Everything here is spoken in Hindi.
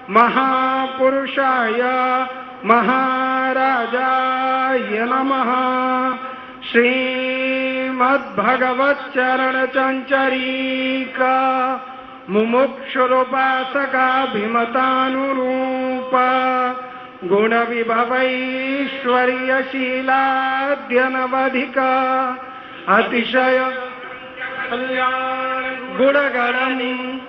महापुरुषाय महाराजाय नमः। श्रीमद्भगवच्चरणचञ्चरीका मुमुक्षुरुपासकाभिमतानुरूपा गुणविभवैश्वर्यशीलाद्यनवधिका अतिशय कल्याण गुणगणम्